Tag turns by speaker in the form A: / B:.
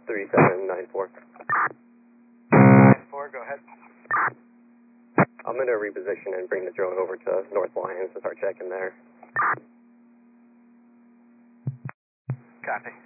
A: 3794.
B: 94, go ahead.
A: I'm going to reposition and bring the drone over to North Lyons to start checking there.
B: Copy.